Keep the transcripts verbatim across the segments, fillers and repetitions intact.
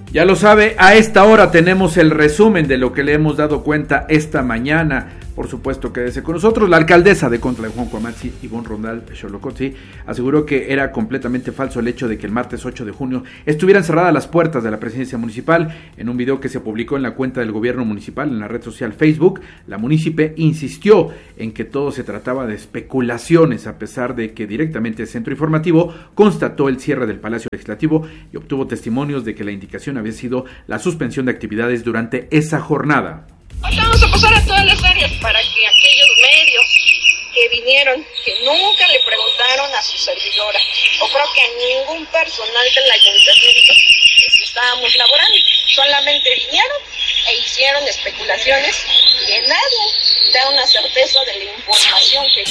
Ya lo sabe, a esta hora tenemos el resumen de lo que le hemos dado cuenta esta mañana. Por supuesto, quédese con nosotros. La alcaldesa de Contla de Juan Cuamatzi, Ivonne Rondal Xolocotzi, aseguró que era completamente falso el hecho de que el martes ocho de junio estuvieran cerradas las puertas de la presidencia municipal. En un video que se publicó en la cuenta del gobierno municipal en la red social Facebook, la munícipe insistió en que todo se trataba de especulaciones, a pesar de que directamente el Centro Informativo constató el cierre del Palacio Legislativo y obtuvo testimonios de que la indicación había sido la suspensión de actividades durante esa jornada. Vamos a pasar a todas las áreas para que aquellos medios que vinieron, que nunca le preguntaron a su servidora, o creo que a ningún personal del ayuntamiento que estábamos laborando, solamente vinieron e hicieron especulaciones y nadie da una certeza de la información que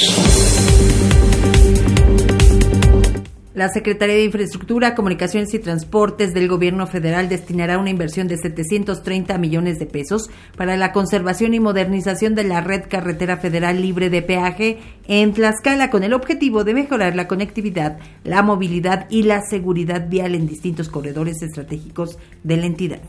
La Secretaría de Infraestructura, Comunicaciones y Transportes del Gobierno Federal destinará una inversión de setecientos treinta millones de pesos para la conservación y modernización de la red carretera federal libre de peaje en Tlaxcala, con el objetivo de mejorar la conectividad, la movilidad y la seguridad vial en distintos corredores estratégicos de la entidad.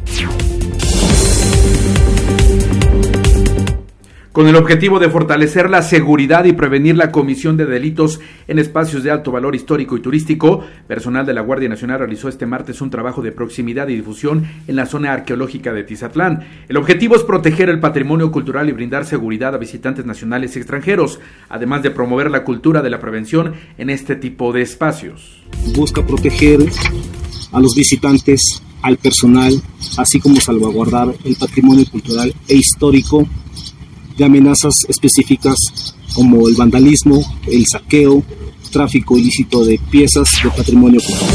Con el objetivo de fortalecer la seguridad y prevenir la comisión de delitos en espacios de alto valor histórico y turístico, personal de la Guardia Nacional realizó este martes un trabajo de proximidad y difusión en la zona arqueológica de Tizatlán. El objetivo es proteger el patrimonio cultural y brindar seguridad a visitantes nacionales y extranjeros, además de promover la cultura de la prevención en este tipo de espacios. Busca proteger a los visitantes, al personal, así como salvaguardar el patrimonio cultural e histórico de amenazas específicas como el vandalismo, el saqueo, tráfico ilícito de piezas de patrimonio cultural.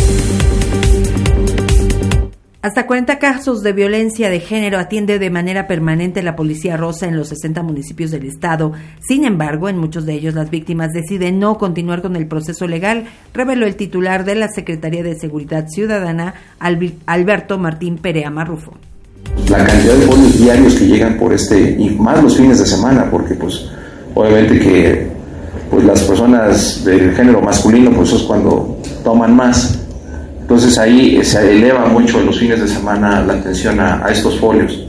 Hasta cuarenta casos de violencia de género atiende de manera permanente la Policía Rosa en los sesenta municipios del estado. Sin embargo, en muchos de ellos las víctimas deciden no continuar con el proceso legal, reveló el titular de la Secretaría de Seguridad Ciudadana, Alberto Martín Perea Marrufo. La cantidad de folios diarios que llegan por este, y más los fines de semana, porque pues obviamente que pues las personas del género masculino pues es cuando toman más, entonces ahí se eleva mucho en los fines de semana la atención a, a estos folios.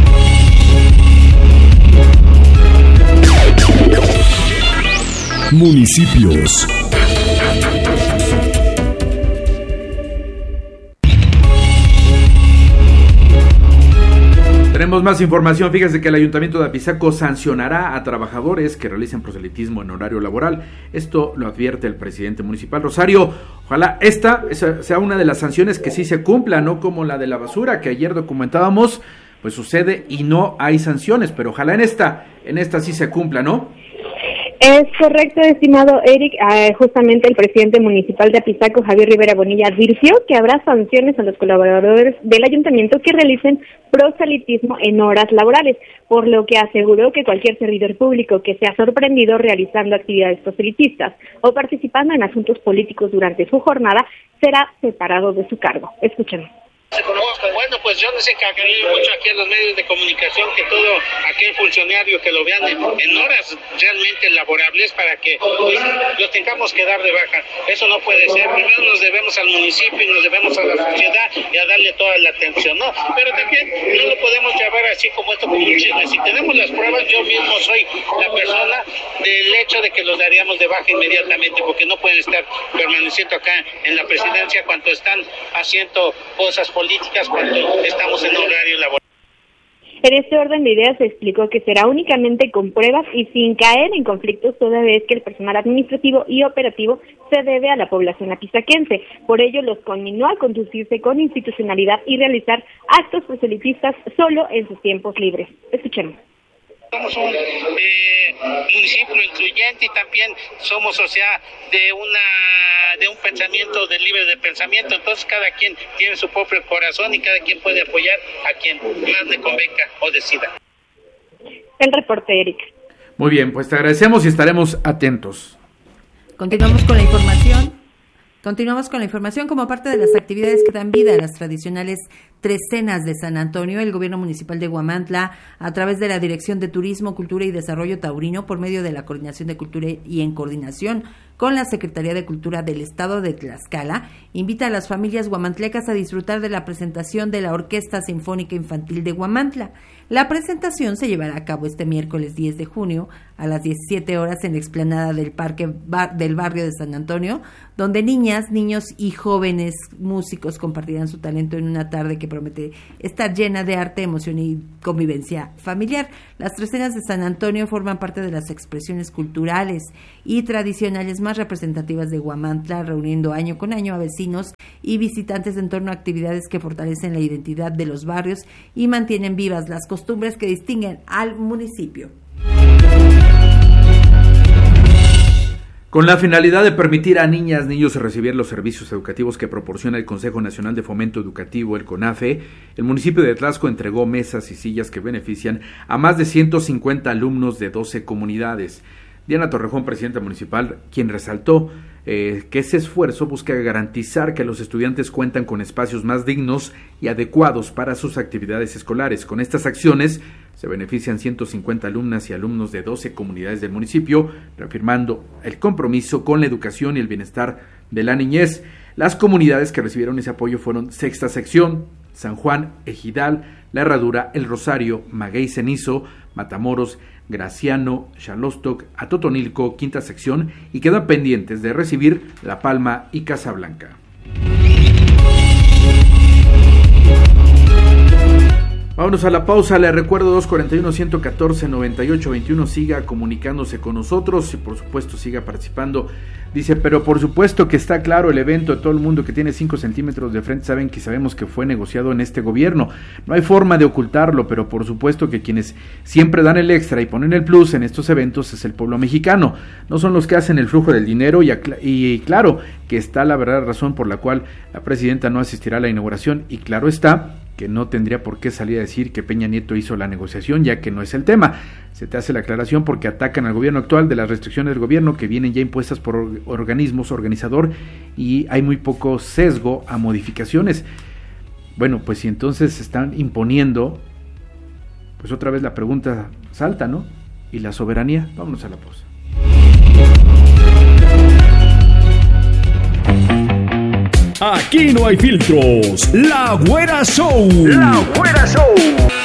Municipios. Tenemos más información. Fíjese que el Ayuntamiento de Apizaco sancionará a trabajadores que realicen proselitismo en horario laboral. Esto lo advierte el presidente municipal. Rosario, ojalá esta sea una de las sanciones que sí se cumpla, no como la de la basura que ayer documentábamos, pues sucede y no hay sanciones, pero ojalá en esta, en esta sí se cumpla, ¿no? Es correcto, estimado Eric. Uh, justamente el presidente municipal de Apizaco, Javier Rivera Bonilla, advirtió que habrá sanciones a los colaboradores del ayuntamiento que realicen proselitismo en horas laborales, por lo que aseguró que cualquier servidor público que sea sorprendido realizando actividades proselitistas o participando en asuntos políticos durante su jornada será separado de su cargo. Escuchen. Bueno, pues yo les encargaría mucho aquí a los medios de comunicación que todo aquel funcionario que lo vean en, en horas realmente laborables para que pues, lo tengamos que dar de baja. Eso no puede ser. Primero nos debemos al municipio y nos debemos a la sociedad y a darle toda la atención, ¿no? Pero también no lo podemos llevar así como esto como un chisme. Si tenemos las pruebas, yo mismo soy la persona del hecho de que los daríamos de baja inmediatamente, porque no pueden estar permaneciendo acá en la presidencia cuando están haciendo cosas políticas cuando estamos en horario laboral. En este orden de ideas se explicó que será únicamente con pruebas y sin caer en conflictos, toda vez que el personal administrativo y operativo se debe a la población apizaquense. Por ello, los conminó a conducirse con institucionalidad y realizar actos proselitistas solo en sus tiempos libres. Escuchemos. Somos un eh, municipio incluyente y también somos, o sea, de una de un pensamiento de libre de pensamiento. Entonces cada quien tiene su propio corazón y cada quien puede apoyar a quien más le convenga o decida. El reporte, Eric. Muy bien, pues te agradecemos y estaremos atentos. Continuamos con la información. Continuamos con la información. Como parte de las actividades que dan vida a las tradicionales tres cenas de San Antonio, el gobierno municipal de Huamantla, a través de la Dirección de Turismo, Cultura y Desarrollo Taurino, por medio de la Coordinación de Cultura y en coordinación con la Secretaría de Cultura del Estado de Tlaxcala, invita a las familias guamantlecas a disfrutar de la presentación de la Orquesta Sinfónica Infantil de Guamantla. La presentación se llevará a cabo este miércoles diez de junio a las diecisiete horas en la explanada del Parque Bar- del barrio de San Antonio, donde niñas, niños y jóvenes músicos compartirán su talento en una tarde que promete estar llena de arte, emoción y convivencia familiar. Las tresenas de San Antonio forman parte de las expresiones culturales y tradicionales más representativas de Guamantla, reuniendo año con año a vecinos y visitantes en torno a actividades que fortalecen la identidad de los barrios y mantienen vivas las costumbres que distinguen al municipio. Con la finalidad de permitir a niñas, niños recibir los servicios educativos que proporciona el Consejo Nacional de Fomento Educativo, el CONAFE, el municipio de Tlaxco entregó mesas y sillas que benefician a más de ciento cincuenta alumnos de doce comunidades. Diana Torrejón, presidenta municipal, quien resaltó eh, que ese esfuerzo busca garantizar que los estudiantes cuentan con espacios más dignos y adecuados para sus actividades escolares. Con estas acciones se benefician ciento cincuenta alumnas y alumnos de doce comunidades del municipio, reafirmando el compromiso con la educación y el bienestar de la niñez. Las comunidades que recibieron ese apoyo fueron Sexta Sección, San Juan, Ejidal, La Herradura, El Rosario, Maguey Cenizo, Matamoros, Graciano, Xalostoc, Atotonilco, Quinta Sección, y quedan pendientes de recibir La Palma y Casablanca. Vámonos a la pausa. Le recuerdo dos cuatro uno, uno uno cuatro, nueve ocho dos uno. Siga comunicándose con nosotros y por supuesto siga participando. Dice, pero por supuesto que está claro el evento de todo el mundo que tiene cinco centímetros de frente. Saben que sabemos que fue negociado en este gobierno. No hay forma de ocultarlo, pero por supuesto que quienes siempre dan el extra y ponen el plus en estos eventos es el pueblo mexicano. No son los que hacen el flujo del dinero y, acla- y claro que está la verdadera razón por la cual la presidenta no asistirá a la inauguración. Y claro está que no tendría por qué salir a decir que Peña Nieto hizo la negociación, ya que no es el tema. Se te hace la aclaración porque atacan al gobierno actual de las restricciones del gobierno que vienen ya impuestas por or- organismos organizador y hay muy poco sesgo a modificaciones. Bueno, pues si entonces se están imponiendo, pues otra vez la pregunta salta, ¿no? ¿Y la soberanía? Vámonos a la pausa. Aquí no hay filtros. La Güera Show. La Güera Show.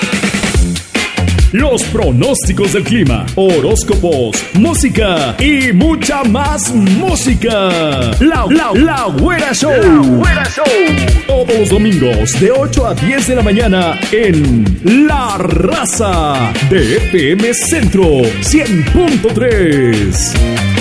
Los pronósticos del clima, horóscopos, música y mucha más música. La, la, la Güera Show. La Güera Show. Todos los domingos de ocho a diez de la mañana en La Raza de F M Centro cien punto tres.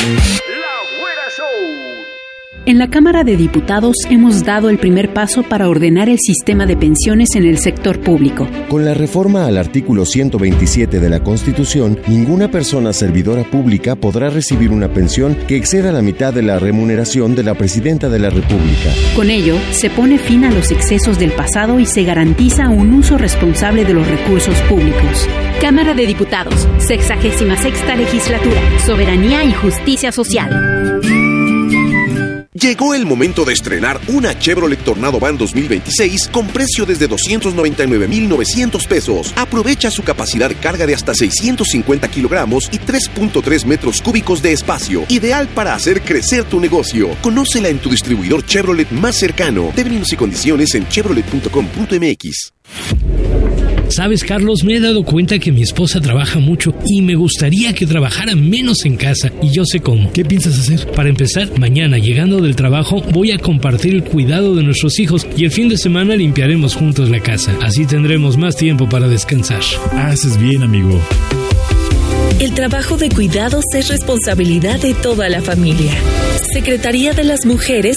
En la Cámara de Diputados hemos dado el primer paso para ordenar el sistema de pensiones en el sector público. Con la reforma al artículo ciento veintisiete de la Constitución, ninguna persona servidora pública podrá recibir una pensión que exceda la mitad de la remuneración de la Presidenta de la República. Con ello, se pone fin a los excesos del pasado y se garantiza un uso responsable de los recursos públicos. Cámara de Diputados, sexagésima sexta legislatura, soberanía y justicia social. Llegó el momento de estrenar una Chevrolet Tornado Van dos mil veintiséis con precio desde doscientos noventa y nueve mil novecientos pesos. Aprovecha su capacidad de carga de hasta seiscientos cincuenta kilogramos y tres punto tres metros cúbicos de espacio. Ideal para hacer crecer tu negocio. Conócela en tu distribuidor Chevrolet más cercano. Términos y condiciones en chevrolet punto com punto m x. Sabes, Carlos, me he dado cuenta que mi esposa trabaja mucho y me gustaría que trabajara menos en casa, y yo sé cómo. ¿Qué piensas hacer? Para empezar, mañana llegando del trabajo voy a compartir el cuidado de nuestros hijos y el fin de semana limpiaremos juntos la casa. Así tendremos más tiempo para descansar. Haces bien, amigo. El trabajo de cuidados es responsabilidad de toda la familia. Secretaría de las Mujeres